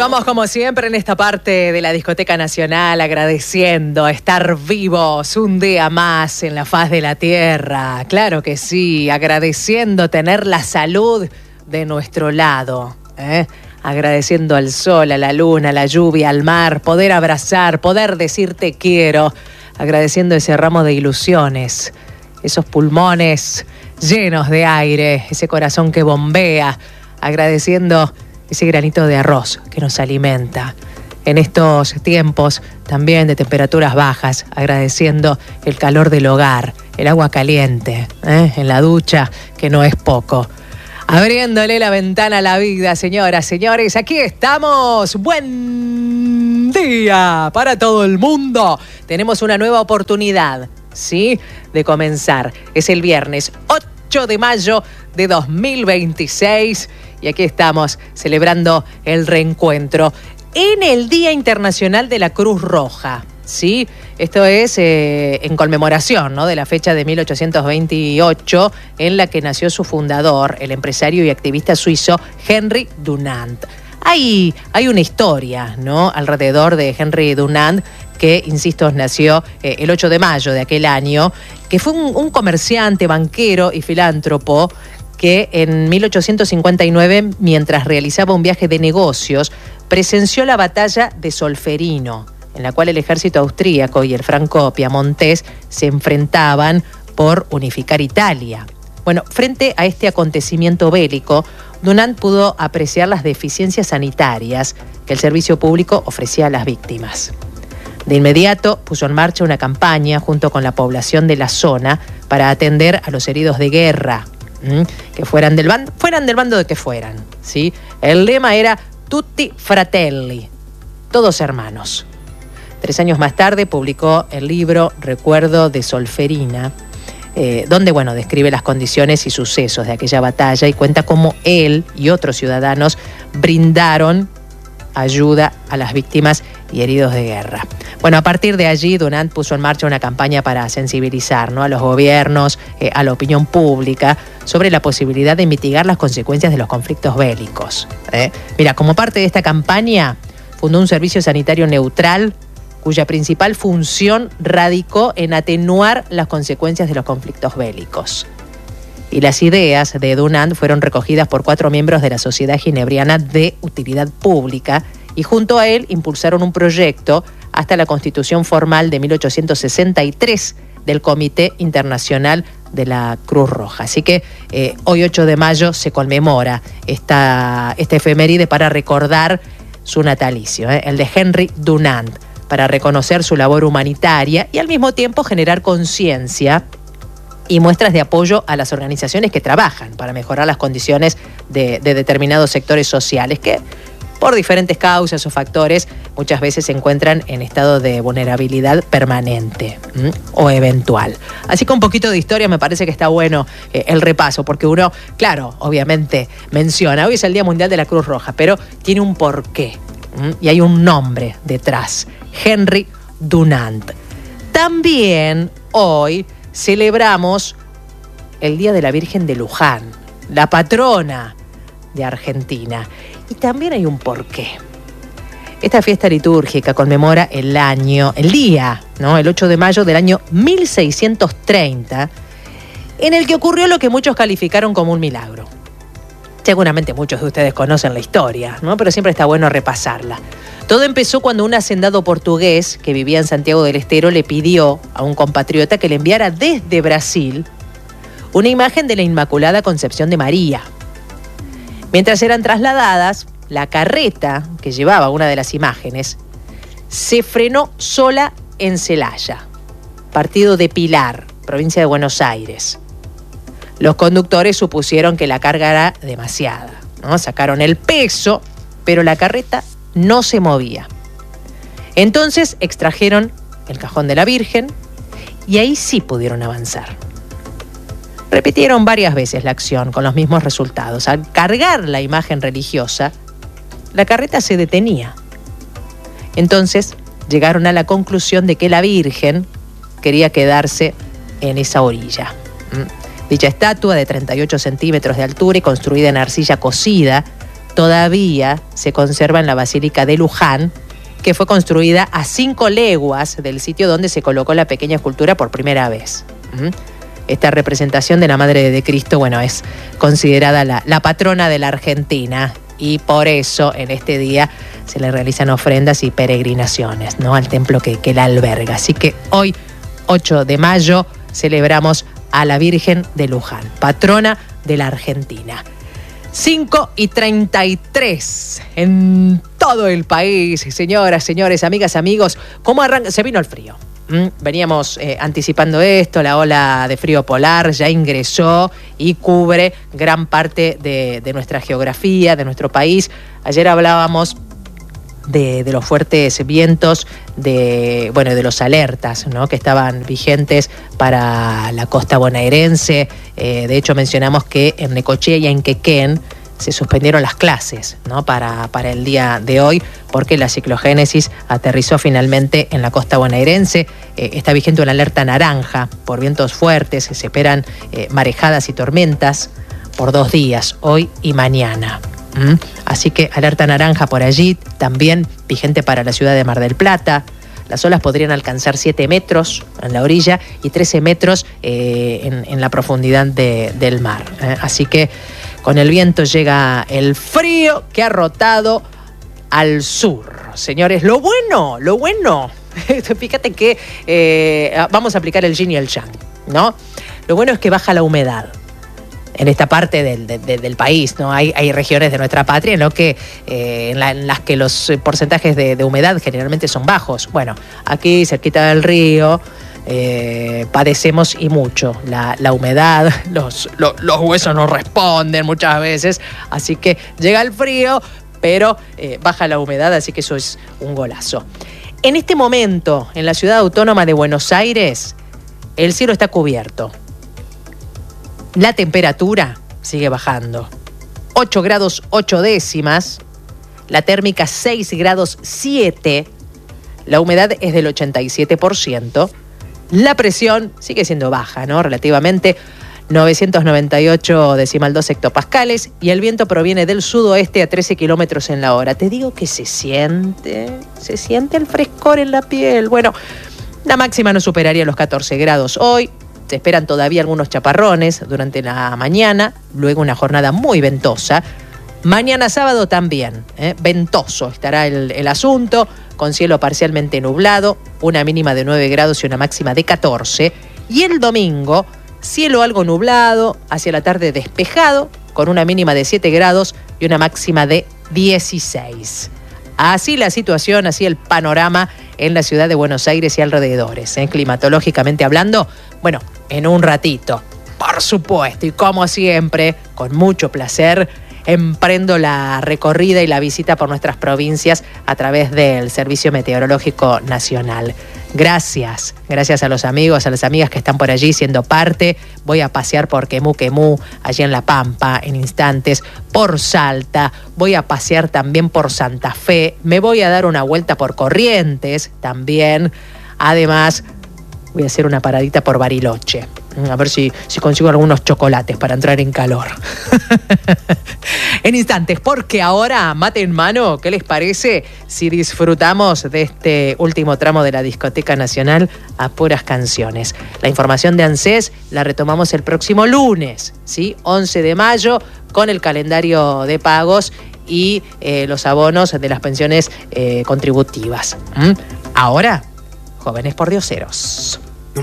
vamos como siempre en esta parte de la Discoteca Nacional agradeciendo estar vivos un día más en la faz de la tierra. Claro que sí, agradeciendo tener la salud de nuestro lado, agradeciendo al sol, a la luna, a la lluvia, al mar, poder abrazar, poder decir te quiero, agradeciendo ese ramo de ilusiones, esos pulmones llenos de aire, ese corazón que bombea, agradeciendo ese granito de arroz que nos alimenta. En estos tiempos también de temperaturas bajas, agradeciendo el calor del hogar, el agua caliente, en la ducha, que no es poco. Abriéndole la ventana a la vida, señoras, señores, aquí estamos. Buen día para todo el mundo. Tenemos una nueva oportunidad, ¿sí?, de comenzar. Es el viernes 8 de mayo de 2026 y aquí estamos celebrando el reencuentro en el Día Internacional de la Cruz Roja, ¿sí? Esto es en conmemoración, ¿no?, de la fecha de 1828 en la que nació su fundador, el empresario y activista suizo Henry Dunant. Hay una historia, ¿no?, alrededor de Henry Dunant que, insisto, nació el 8 de mayo de aquel año, que fue un comerciante, banquero y filántropo que en 1859, mientras realizaba un viaje de negocios, presenció la batalla de Solferino, en la cual el ejército austríaco y el franco piamontés se enfrentaban por unificar Italia. Bueno, frente a este acontecimiento bélico, Dunant pudo apreciar las deficiencias sanitarias que el servicio público ofrecía a las víctimas. De inmediato puso en marcha una campaña junto con la población de la zona para atender a los heridos de guerra, que fueran del bando de que fueran, ¿sí? El lema era Tutti Fratelli, todos hermanos. 3 años más tarde publicó el libro Recuerdo de Solferina, donde, describe las condiciones y sucesos de aquella batalla y cuenta cómo él y otros ciudadanos brindaron ayuda a las víctimas y heridos de guerra. Bueno, a partir de allí, Dunant puso en marcha una campaña para sensibilizar, ¿no?, a los gobiernos, a la opinión pública, sobre la posibilidad de mitigar las consecuencias de los conflictos bélicos. Mira, como parte de esta campaña, fundó un servicio sanitario neutral, cuya principal función radicó en atenuar las consecuencias de los conflictos bélicos. Y las ideas de Dunant fueron recogidas por 4 miembros de la Sociedad Ginebriana de Utilidad Pública y junto a él impulsaron un proyecto hasta la constitución formal de 1863 del Comité Internacional de la Cruz Roja. Así que hoy 8 de mayo se conmemora esta efeméride para recordar su natalicio, el de Henry Dunant, para reconocer su labor humanitaria y al mismo tiempo generar conciencia y muestras de apoyo a las organizaciones que trabajan para mejorar las condiciones de determinados sectores sociales que, por diferentes causas o factores, muchas veces se encuentran en estado de vulnerabilidad permanente o eventual. Así que un poquito de historia me parece que está bueno el repaso, porque uno, claro, obviamente menciona, hoy es el Día Mundial de la Cruz Roja, pero tiene un porqué y hay un nombre detrás, Henry Dunant. También hoy celebramos el Día de la Virgen de Luján, la patrona de Argentina. Y también hay un porqué. Esta fiesta litúrgica conmemora el día, ¿no?, el 8 de mayo del año 1630, en el que ocurrió lo que muchos calificaron como un milagro. Seguramente muchos de ustedes conocen la historia, ¿no?, pero siempre está bueno repasarla. Todo empezó cuando un hacendado portugués que vivía en Santiago del Estero le pidió a un compatriota que le enviara desde Brasil una imagen de la Inmaculada Concepción de María. Mientras eran trasladadas, la carreta que llevaba una de las imágenes se frenó sola en Celaya, partido de Pilar, provincia de Buenos Aires. Los conductores supusieron que la carga era demasiada, ¿no? Sacaron el peso, pero la carreta no se movía. Entonces extrajeron el cajón de la Virgen y ahí sí pudieron avanzar. Repitieron varias veces la acción con los mismos resultados. Al cargar la imagen religiosa, la carreta se detenía. Entonces llegaron a la conclusión de que la Virgen quería quedarse en esa orilla. Dicha estatua de 38 centímetros de altura y construida en arcilla cocida todavía se conserva en la Basílica de Luján, que fue construida a 5 leguas del sitio donde se colocó la pequeña escultura por primera vez. Esta representación de la Madre de Cristo, bueno, es considerada la patrona de la Argentina, y por eso en este día se le realizan ofrendas y peregrinaciones, ¿no?, al templo que la alberga. Así que hoy, 8 de mayo, celebramos a la Virgen de Luján, patrona de la Argentina. 5:33 en todo el país, señoras, señores, amigas, amigos. ¿Cómo arranca? Se vino el frío. Veníamos anticipando esto, la ola de frío polar ya ingresó y cubre gran parte de nuestra geografía, de nuestro país. Ayer hablábamos de los fuertes vientos, de los alertas, ¿no?, que estaban vigentes para la costa bonaerense. De hecho, mencionamos que en Necochea y en Quequén se suspendieron las clases, ¿no?, para el día de hoy, porque la ciclogénesis aterrizó finalmente en la costa bonaerense. Está vigente una alerta naranja por vientos fuertes, se esperan marejadas y tormentas por 2 días, hoy y mañana. Así que alerta naranja por allí, también vigente para la ciudad de Mar del Plata. Las olas podrían alcanzar 7 metros en la orilla y 13 metros en la profundidad del mar. Así que con el viento llega el frío que ha rotado al sur. Señores, lo bueno, fíjate que vamos a aplicar el yin y el yang, ¿no? Lo bueno es que baja la humedad en esta parte del país, ¿no? Hay regiones de nuestra patria, ¿no?, que en las que los porcentajes de humedad generalmente son bajos. Bueno, aquí cerquita del río padecemos y mucho la humedad, los huesos no responden muchas veces, así que llega el frío, pero baja la humedad, así que eso es un golazo. En este momento, en la ciudad autónoma de Buenos Aires, el cielo está cubierto. La temperatura sigue bajando. 8 grados 8 décimas. La térmica 6 grados 7. La humedad es del 87%. La presión sigue siendo baja, ¿no?, relativamente, 998,2 hectopascales. Y el viento proviene del sudoeste a 13 kilómetros en la hora. Te digo que se siente el frescor en la piel. Bueno, la máxima no superaría los 14 grados hoy. Se esperan todavía algunos chaparrones durante la mañana, luego una jornada muy ventosa. Mañana sábado también, ventoso estará el asunto, con cielo parcialmente nublado, una mínima de 9 grados y una máxima de 14. Y el domingo, cielo algo nublado, hacia la tarde despejado, con una mínima de 7 grados y una máxima de 16. Así la situación, así el panorama en la ciudad de Buenos Aires y alrededores, climatológicamente hablando. Bueno, en un ratito, por supuesto, y como siempre, con mucho placer, emprendo la recorrida y la visita por nuestras provincias a través del Servicio Meteorológico Nacional. Gracias a los amigos, a las amigas que están por allí siendo parte. Voy a pasear por Quemú, allí en La Pampa, en instantes, por Salta. Voy a pasear también por Santa Fe. Me voy a dar una vuelta por Corrientes también. Además, voy a hacer una paradita por Bariloche. A ver si consigo algunos chocolates para entrar en calor. En instantes, porque ahora, mate en mano, ¿qué les parece si disfrutamos de este último tramo de la Discoteca Nacional a puras canciones? La información de ANSES la retomamos el próximo lunes, ¿sí? 11 de mayo, con el calendario de pagos y los abonos de las pensiones contributivas. Ahora, jóvenes pordioseros.